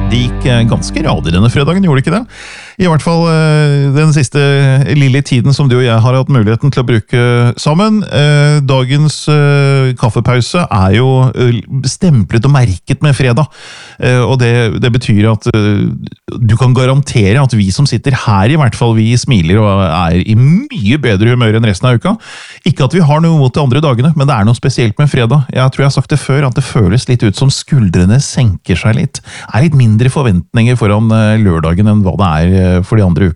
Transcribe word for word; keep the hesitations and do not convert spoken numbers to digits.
Det gikk ganske radig denne fredagen, gjorde det ikke det? I hvert fall den siste lille tiden som du og jeg har hatt muligheten til å bruke sammen. Dagens kaffepause er jo stemplet og merket med fredag. Og det, det betyr at du kan garantere at vi som sitter her, i hvert fall vi smiler og er i mye bedre humør enn resten av uka. Ikke at vi har noe mot de andre dagene, men det er noe spesielt med fredag. Jeg tror jeg har sagt det før, at det føles litt ut som skuldrene senker seg litt. Det er litt mindre forventninger foran lørdagen enn hva det er for de andre